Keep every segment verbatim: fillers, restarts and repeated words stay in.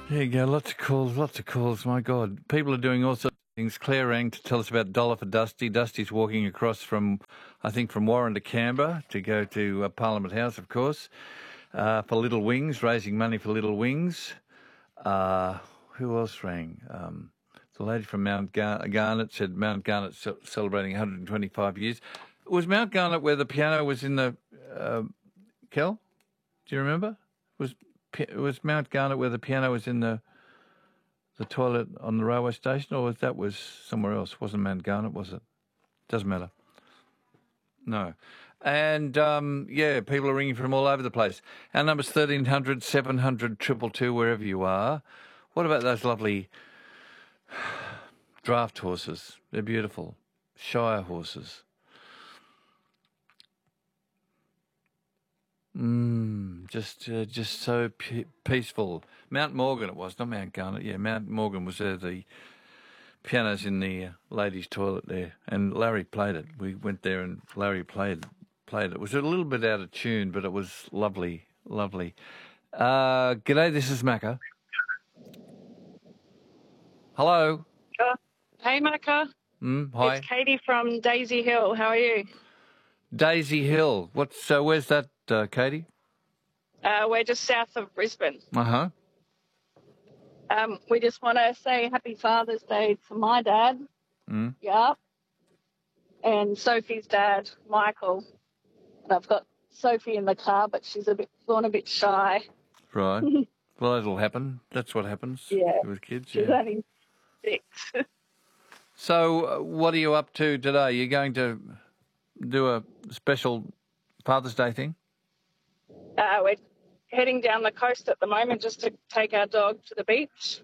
There you go, lots of calls, lots of calls, my God. People are doing all sorts of things. Claire rang to tell us about Dollar for Dusty. Dusty's walking across from, I think, from Warren to Canberra to go to uh, Parliament House, of course, uh, for Little Wings, raising money for Little Wings. Uh, who else rang? Um, the lady from Mount Gar- Garnet said Mount Garnet ce- celebrating one hundred twenty-five years. Was Mount Garnet where the piano was in the... Uh, Kel? Do you remember? Was was Mount Garnet where the piano was in the the toilet on the railway station, or was that was somewhere else? Wasn't Mount Garnet, was it? Doesn't matter. No. And, um, yeah, people are ringing from all over the place. Our number's thirteen hundred, seven hundred, two two two, wherever you are. What about those lovely draft horses? They're beautiful. Shire horses. Mm, just uh, just so p- peaceful. Mount Morgan it was, not Mount Garnet. Yeah, Mount Morgan was there. The piano's in the uh, ladies' toilet there, and Larry played it. We went there and Larry played played it. It was a little bit out of tune, but it was lovely, lovely. Uh, g'day, this is Macca. Hello. Uh, hey, Macca. Mm, hi. It's Katie from Daisy Hill. How are you? Daisy Hill. What's so? Where's that, uh, Katie? Uh, we're just south of Brisbane. Uh huh. Um, we just want to say Happy Father's Day to my dad. Mm. Yeah. And Sophie's dad, Michael. And I've got Sophie in the car, but she's a bit gone a bit shy. Right. Well, that'll happen. That's what happens. Yeah. With kids. She's Yeah. only six. So, uh, what are you up to today? You're going to do a special Father's Day thing? uh, we're heading down the coast at the moment just to take our dog to the beach.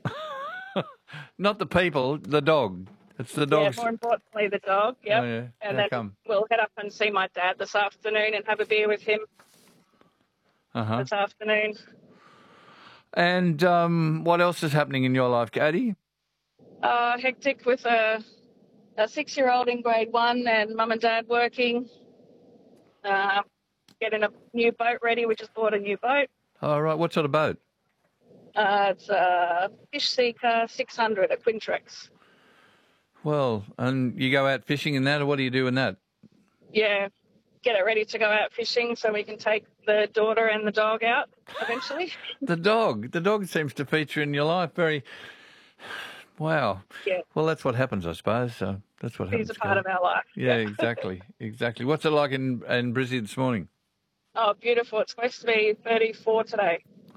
Not the people, the dog. It's the dog's. Yeah, more importantly, the dog. Yep. Oh, yeah. And How then come? we'll head up and see my dad this afternoon and have a beer with him Uh-huh. this afternoon. And um, what else is happening in your life, Katie? Uh, hectic with a, a six-year-old in grade one and mum and dad working. Uh, getting a new boat ready. We just bought a new boat. All right. What sort of boat? Uh, it's a Fish Seeker six hundred, a Quintrex. Well, and you go out fishing in that, or what do you do in that? Yeah, get it ready to go out fishing so we can take the daughter and the dog out eventually. The dog. The dog seems to feature in your life very... Wow. Yeah. Well, that's what happens, I suppose. So that's what happens. He's a part of our life. Yeah, exactly. Exactly. What's it like in, in Brizzy this morning? Oh, beautiful. It's supposed to be thirty-four today.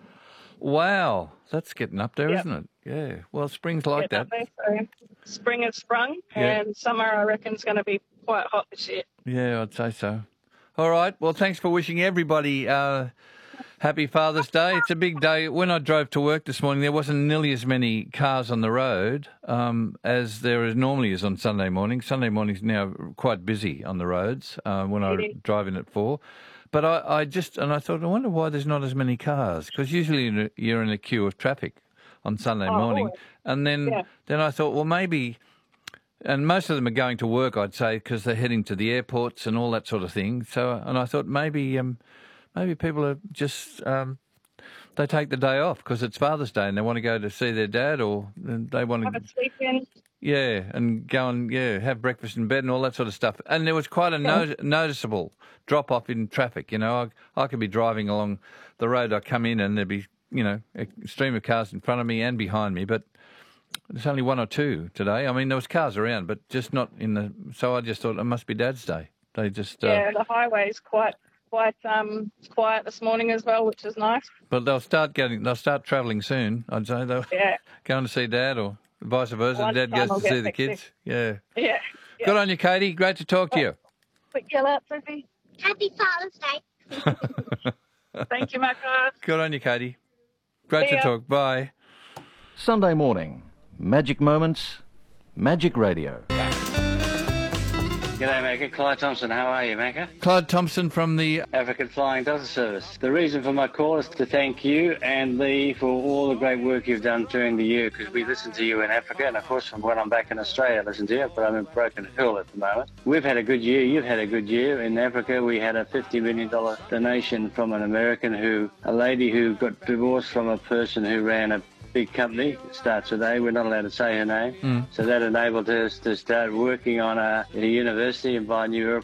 Wow. That's getting up there, Yep. isn't it? Yeah. Well, spring's like Getting that. up there, so spring has sprung, Yeah. and summer, I reckon, is going to be quite hot this year. Yeah, I'd say so. All right. Well, thanks for wishing everybody uh, happy Father's Day. It's a big day. When I drove to work this morning, there wasn't nearly as many cars on the road um, as there is normally is on Sunday morning. Sunday morning's now quite busy on the roads uh, when I It is. drive in at four. But I, I just, and I thought, I wonder why there's not as many cars, because usually in a- you're in a queue of traffic on Sunday Oh, morning. always. And then, Yeah. then I thought, well, maybe... And most of them are going to work, I'd say, because they're heading to the airports and all that sort of thing. So, and I thought maybe, um, maybe people are just um, they take the day off because it's Father's Day and they want to go to see their dad, or they want Have to, a sleep in. yeah, and go and yeah have breakfast in bed and all that sort of stuff. And there was quite a no- noticeable drop off in traffic. You know, I, I could be driving along the road, I come in and there'd be you know a stream of cars in front of me and behind me, but there's only one or two today. I mean, there was cars around, but just not in the... So I just thought it must be Dad's Day. They just... Uh, Yeah, the highway's quite quite um quiet this morning as well, which is nice. But they'll start getting... They'll start travelling soon, I'd say. They'll Yeah, going to see Dad or vice versa. Dad Lunchtime goes will to see get the kids. hectic. Yeah. yeah. yeah. Good on you, Katie. Great to talk to you. Quick yell out, Sophie. Happy Father's Day. Thank you, Macca. Good on you, Katie. Great See to ya. talk. Bye. Sunday morning, Magic Moments, Magic Radio. G'day, Macca. Clyde Thompson. How are you, Macca? Clyde Thompson from the... African Flying Doctor Service. The reason for my call is to thank you and Lee for all the great work you've done during the year, because we listen to you in Africa, and of course from when I'm back in Australia I listen to you, but I'm in Broken Hill at the moment. We've had a good year. You've had a good year. In Africa we had a fifty million dollars donation from an American who, a lady who got divorced from a person who ran a big company. It starts with A. We're not allowed to say her name. Mm. So that enabled us to start working on a, a university and buy new